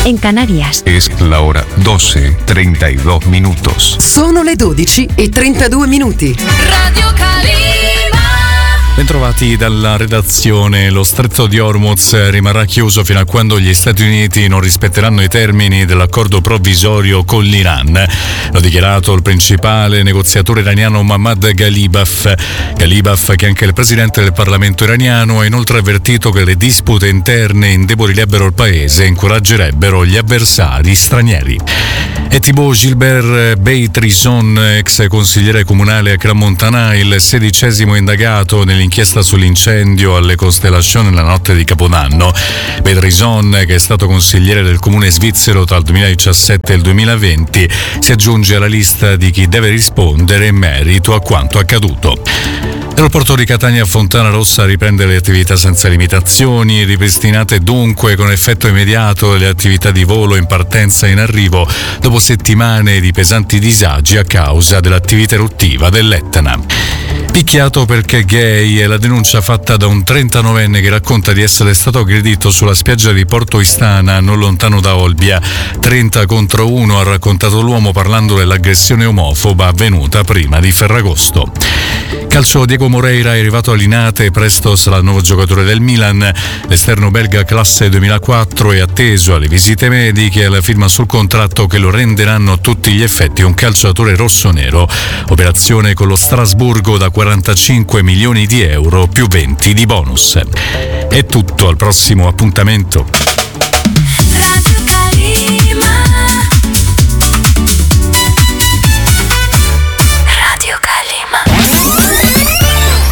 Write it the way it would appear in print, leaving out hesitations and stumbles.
en Canarias. Es la hora 12:32 minutos. Sono le 12:32. Radio Calima. Bentrovati dalla redazione. Lo stretto di Hormuz rimarrà chiuso fino a quando gli Stati Uniti non rispetteranno i termini dell'accordo provvisorio con l'Iran. L'ha dichiarato il principale negoziatore iraniano Mohammad Ghalibaf. Ghalibaf, che è anche il presidente del Parlamento iraniano, ha inoltre avvertito che le dispute interne indebolirebbero il paese e incoraggerebbero gli avversari stranieri. E Thibaut Gilbert Beytrison, ex consigliere comunale a Crans-Montana, il 16° indagato nell'inchiesta sull'incendio alle Costellations nella notte di Capodanno. Beytrison, che è stato consigliere del comune svizzero tra il 2017 e il 2020, si aggiunge alla lista di chi deve rispondere in merito a quanto accaduto. L'aeroporto di Catania Fontana Rossa riprende le attività senza limitazioni, ripristinate dunque con effetto immediato le attività di volo in partenza e in arrivo dopo settimane di pesanti disagi a causa dell'attività eruttiva dell'Etna. Picchiato perché gay è la denuncia fatta da un 39enne che racconta di essere stato aggredito sulla spiaggia di Porto Istana, non lontano da Olbia. 30 contro 1 ha raccontato l'uomo parlando dell'aggressione omofoba avvenuta prima di Ferragosto. Calcio, Diego Moreira è arrivato a Linate e presto sarà il nuovo giocatore del Milan. L'esterno belga classe 2004 è atteso alle visite mediche e alla firma sul contratto che lo renderanno a tutti gli effetti un calciatore rossonero. Operazione con lo Strasburgo da 45 milioni di euro più 20 di bonus. È tutto, al prossimo appuntamento.